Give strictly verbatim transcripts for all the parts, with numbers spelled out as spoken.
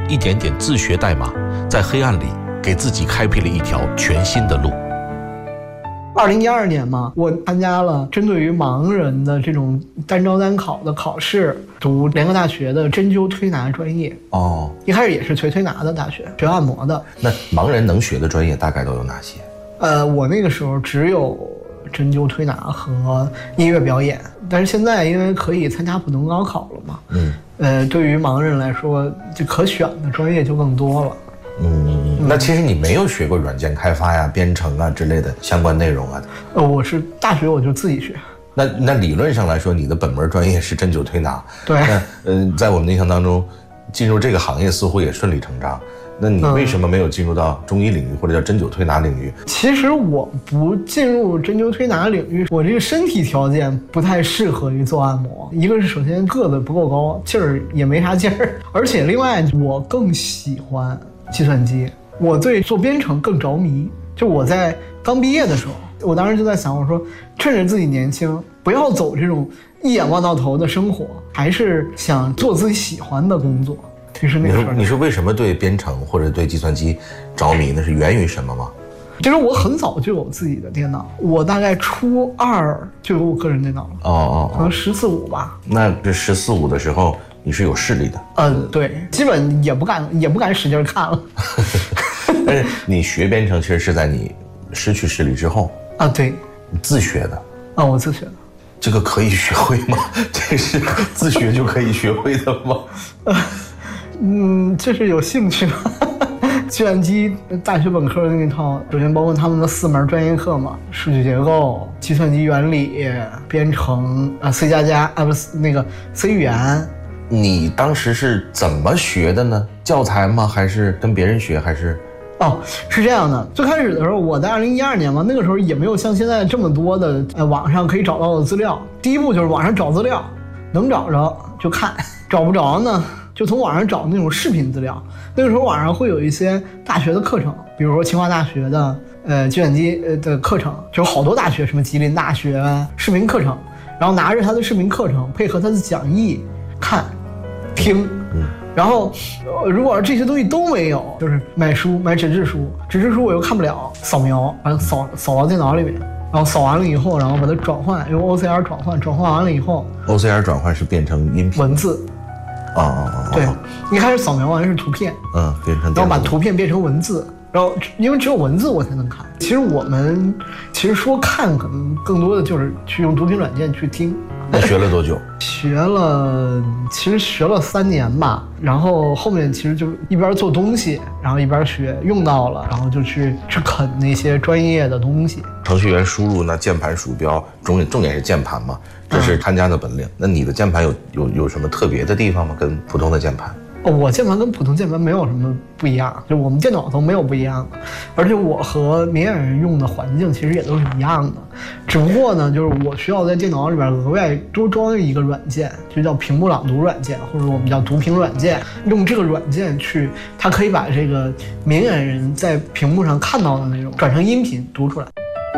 一点点自学代码，在黑暗里给自己开辟了一条全新的路。 二零一二年嘛，我参加了针对于盲人的这种单招单考的考试，读联合大学的针灸推拿专业。 哦， 一开始也是学推拿的大学，学按摩的。 那盲人能学的专业大概都有哪些？ 呃，我那个时候只有针灸推拿和音乐表演，但是现在因为可以参加普通高考了嘛，嗯，呃，对于盲人来说，就可选的专业就更多了。 嗯，那其实你没有学过软件开发呀、编程啊之类的相关内容啊？ 呃，我是大学我就自己学。 那那理论上来说，你的本门专业是针灸推拿。 对。 那嗯、呃，在我们印象当中，进入这个行业似乎也顺理成章。那你为什么没有进入到中医领域或者叫针灸推拿领域？ 其实我不进入针灸推拿领域，我这个身体条件不太适合于做按摩。一个是首先个子不够高，劲儿也没啥劲儿，而且另外我更喜欢计算机，我对做编程更着迷。就我在刚毕业的时候，我当时就在想，我说趁着自己年轻，不要走这种一眼望到头的生活，还是想做自己喜欢的工作。其实那个时候， 你说为什么对编程或者对计算机着迷呢？是源于什么吗？ 其实我很早就有自己的电脑，我大概初二就有我个人电脑了。哦哦，可能十四五吧。 那这十四五的时候，你是有视力的？ 嗯，对，基本也不敢也不敢使劲看了。 但是你学编程其实是在你失去视力之后啊？对， 你自学的啊？我自学的。 这个可以学会吗？这是自学就可以学会的吗？ 呃嗯，这是有兴趣的。计算机大学本科的那套，首先包括他们的四门专业课嘛，数据结构、计算机原理、编程啊 ，C 加加啊，不是那个 C 语言。 你当时是怎么学的呢？教材吗？还是跟别人学？还是？ 哦，是这样的。最开始的时候，我在二零一二年嘛，那个时候也没有像现在这么多的呃网上可以找到的资料。第一步就是网上找资料，能找着就看，找不着呢，就从网上找那种视频资料。那个时候网上会有一些大学的课程，比如说清华大学的呃计算机的课程，就有好多大学，什么吉林大学视频课程，然后拿着他的视频课程，配合他的讲义看、听。然后，呃，如果这些东西都没有，就是买书买纸质书，纸质书我又看不了，扫描把它扫扫到电脑里面，然后扫完了以后，然后把它转换，用 O C R 转换，转换完了以后 ，O C R 转换是变成音频文字。 啊啊啊！ 对，一开始扫描完是图片， 嗯，变成， 然后把图片变成文字，然后因为只有文字我才能看。其实我们其实说看，可能更多的就是去用读屏软件去听。 那学了多久？ 学了，其实学了三年吧。然后后面其实就一边做东西，然后一边学，用到了，然后就去去啃那些专业的东西。 程序员输入呢，键盘、鼠标，重点重点是键盘嘛，这是看家的本领。嗯、那你的键盘有有有什么特别的地方吗？跟普通的键盘？ 哦，我键盘跟普通键盘没有什么不一样，就我们电脑都没有不一样的，而且我和明眼人用的环境其实也都是一样的，只不过呢，就是我需要在电脑里边额外多装一个软件，就叫屏幕朗读软件，或者我们叫读屏软件，用这个软件去，它可以把这个明眼人在屏幕上看到的内容转成音频读出来。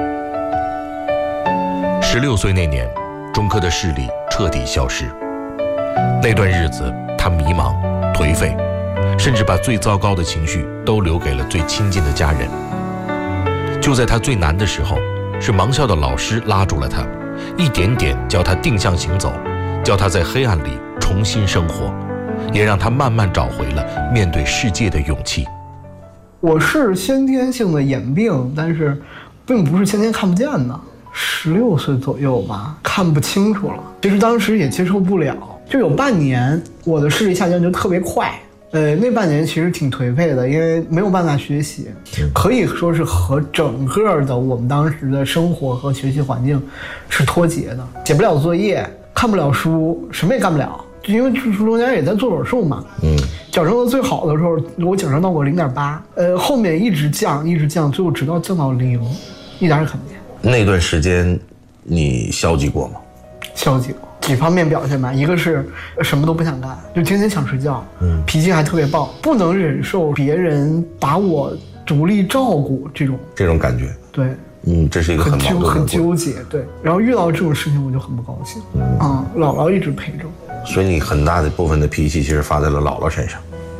十六岁那年，中科的视力彻底消失，那段日子他迷茫。颓废，甚至把最糟糕的情绪都留给了最亲近的家人。就在他最难的时候，是盲校的老师拉住了他，一点点教他定向行走，教他在黑暗里重新生活，也让他慢慢找回了面对世界的勇气。 我是先天性的眼病，但是并不是先天看不见的，十六岁左右吧，看不清楚了。其实当时也接受不了。就有半年，我的视力下降就特别快，呃，那半年其实挺颓废的，因为没有办法学习，可以说是和整个的我们当时的生活和学习环境是脱节的，写不了作业，看不了书，什么也干不了，就因为中间也在做手术嘛，嗯，矫正的最好的时候，我矫正到过零点八，呃，后面一直降，一直降，最后直到降到零，一点也看不见。 那段时间，你消极过吗？ 消极过。几方面表现吧，一个是什么都不想干，就天天想睡觉，嗯，脾气还特别暴，不能忍受别人把我独立照顾这种这种感觉， 对， 嗯，这是一个很矛盾的很纠结，对。然后遇到这种事情我就很不高兴，嗯，嗯姥姥一直陪着我， 所以你很大的部分的脾气其实发在了姥姥身上。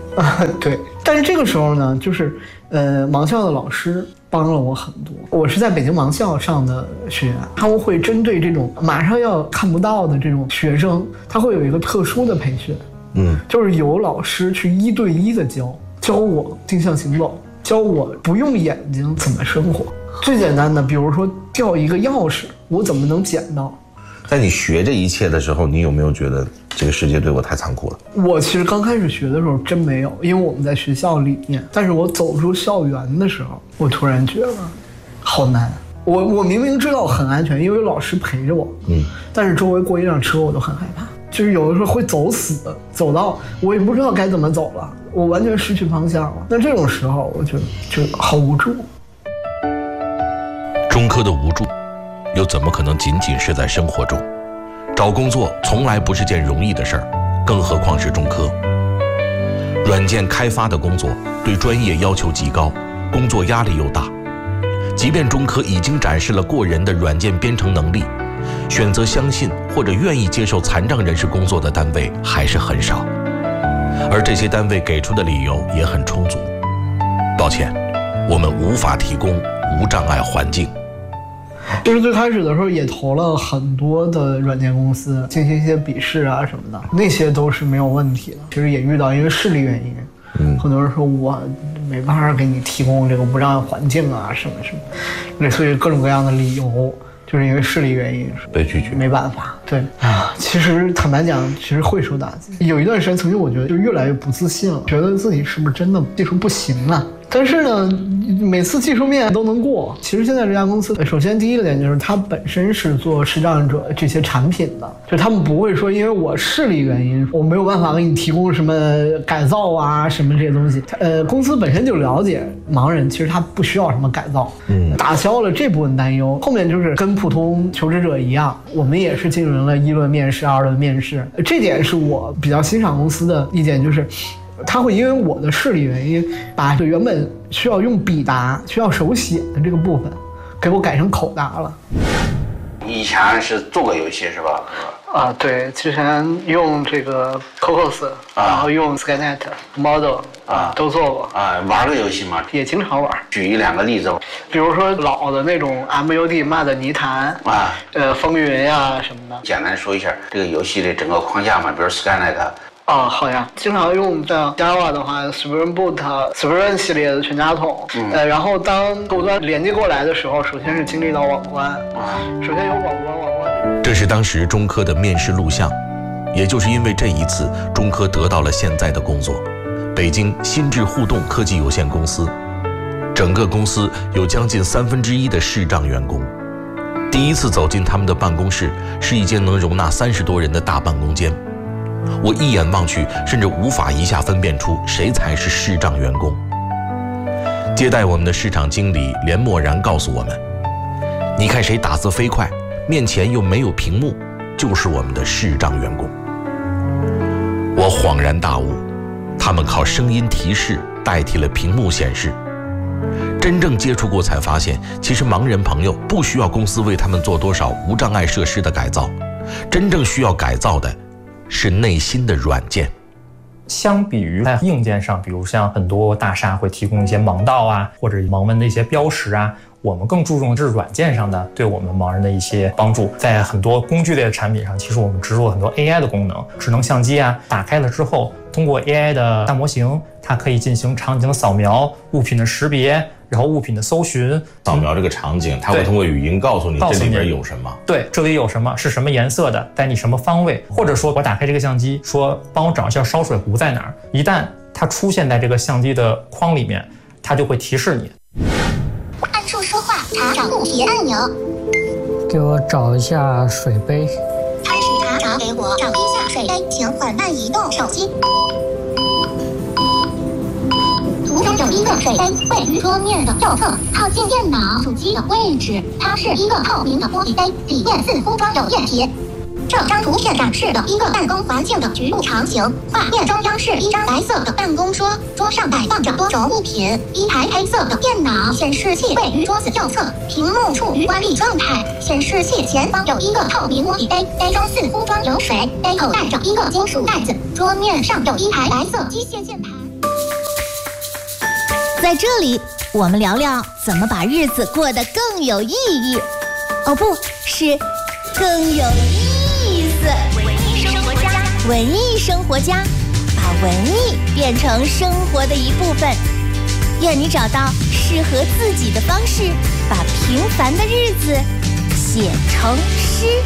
啊，对。但是这个时候呢，就是呃，盲校的老师帮了我很多。我是在北京盲校上的学，他们会针对这种马上要看不到的这种学生，他会有一个特殊的培训， 嗯， 就是有老师去一对一的教教我定向行走，教我不用眼睛怎么生活。最简单的，比如说掉一个钥匙，我怎么能捡到？ 在你学这一切的时候，你有没有觉得这个世界对我太残酷了？ 我其实刚开始学的时候真没有，因为我们在学校里面，但是我走出校园的时候，我突然觉得好难。我我明明知道很安全，因为有老师陪着我，嗯，但是周围过一辆车我都很害怕，就是有的时候会走死，走到我也不知道该怎么走了，我完全失去方向了。那这种时候，我就就好无助。 中科的无助又怎么可能仅仅是在生活中？找工作从来不是件容易的事儿，更何况是中科。软件开发的工作对专业要求极高，工作压力又大。即便中科已经展示了过人的软件编程能力，选择相信或者愿意接受残障人士工作的单位还是很少，而这些单位给出的理由也很充足。抱歉，我们无法提供无障碍环境。 就是最开始的时候也投了很多的软件公司，进行一些笔试啊什么的，那些都是没有问题的。其实也遇到因为视力原因，嗯，很多人说我没办法给你提供这个无障碍环境啊什么什么，类似于各种各样的理由，就是因为视力原因被拒绝， 没办法。对啊，其实坦白讲，其实会受打击。有一段时间，曾经我觉得就越来越不自信了，觉得自己是不是真的技术不行了。但是呢，每次技术面都能过。其实现在这家公司，首先第一个点就是它本身是做视障者这些产品的，就他们不会说因为我视力原因，我没有办法给你提供什么改造啊什么这些东西。呃，公司本身就了解盲人，其实他不需要什么改造，嗯，打消了这部分担忧。后面就是跟普通求职者一样，我们也是进行了一轮面试、二轮面试，这点是我比较欣赏公司的一点，就是他会因为我的视力原因，把原本需要用笔答、需要手写的这个部分，给我改成口答了。 你以前是做过游戏是吧？ 啊，对，之前用这个 Cocos，、啊、然后用 Skynet、Model 啊，都做过。 啊，玩过游戏吗？ 也经常玩。 举一两个例子， 比如说老的那种 M U D 骂的泥潭啊，呃，风云呀、啊、什么的。 简单说一下这个游戏的整个框架嘛，比如 Skynet。 啊，好呀，经常用像 Java 的话 ，Spring Boot、Spring 系列的全家桶，嗯、呃，然后当后端连接过来的时候，首先是经历到网关，啊，首先有网关，网关。 这是当时中科的面试录像，也就是因为这一次，中科得到了现在的工作——北京新智互动科技有限公司。整个公司有将近三分之一的视障员工。第一次走进他们的办公室，是一间能容纳三十多人的大办公间。我一眼望去，甚至无法一下分辨出谁才是视障员工。接待我们的市场经理连默然告诉我们：“你看谁打字飞快，面前又没有屏幕，就是我们的视障员工。”我恍然大悟，他们靠声音提示代替了屏幕显示。真正接触过才发现，其实盲人朋友不需要公司为他们做多少无障碍设施的改造，真正需要改造的是内心的软件。 相比于在硬件上，比如像很多大厦会提供一些盲道啊，或者盲文的一些标识啊，我们更注重的是软件上的对我们盲人的一些帮助。在很多工具类的产品上，其实我们植入了很多 A I 的功能，智能相机啊，打开了之后，通过 A I 的大模型，它可以进行场景的扫描、物品的识别，然后物品的搜寻。 扫描这个场景，它会通过语音告诉你这里边有什么。 对，这里有什么，是什么颜色的，在你什么方位，或者说我打开这个相机，说帮我找一下烧水壶在哪儿。一旦它出现在这个相机的框里面，它就会提示你。 按住说话，查找物品按钮。 给我找一下水杯。 开始查找，给我找一下水杯，请缓慢移动手机。图中有一个水杯，位于桌面的右侧，靠近电脑主机的位置。它是一个透明的玻璃杯，底面似乎装有液体。这张图片展示的一个办公环境的局部场景，画面中央是一张白色的办公桌，桌上摆放着多种物品，一台黑色的电脑，显示器位于桌子右侧，屏幕处于关闭状态，显示器前方有一个透明玻璃杯，杯中似乎装有水，杯口带着一个金属袋子，桌面上有一台白色机械键盘。 在这里，我们聊聊怎么把日子过得更有意义。哦，不是，更有意思。文艺生活家，文艺生活家，把文艺变成生活的一部分。愿你找到适合自己的方式，把平凡的日子写成诗。